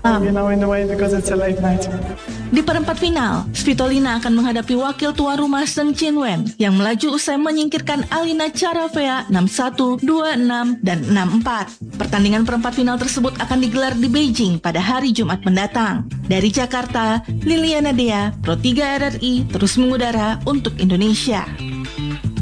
In a way because it's a late night. Di perempat final, Svitolina akan menghadapi wakil tuan rumah Zheng Qinwen yang melaju usai menyingkirkan Alina Charavea 6-1, 2-6, dan 6-4. Pertandingan perempat final tersebut akan digelar di Beijing pada hari Jumat mendatang. Dari Jakarta, Liliana Dea, Pro 3 RRI terus mengudara untuk Indonesia.